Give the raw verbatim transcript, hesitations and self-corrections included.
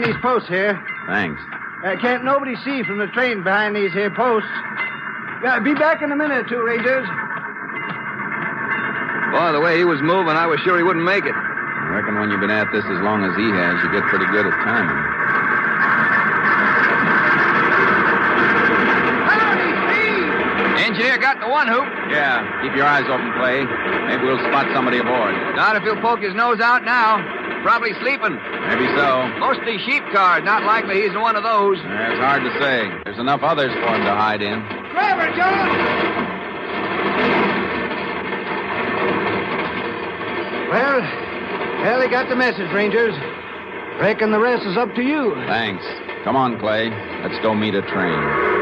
behind these posts here. Thanks. Uh, can't nobody see from the train behind these here posts. Uh, be back in a minute or two, Rangers. Boy, the way he was moving, I was sure he wouldn't make it. I reckon when you've been at this as long as he has, you get pretty good at timing. Howdy, Steve! Engineer got the one hoop. Yeah, keep your eyes open, Clay. Maybe we'll spot somebody aboard. Not if he'll poke his nose out now. Probably sleeping. Maybe so. Mostly sheep cars. Not likely he's one of those. Yeah, it's hard to say. There's enough others for him to hide in. Driver, John! Well, well, he got the message, Rangers. Reckon the rest is up to you. Thanks. Come on, Clay. Let's go meet a train.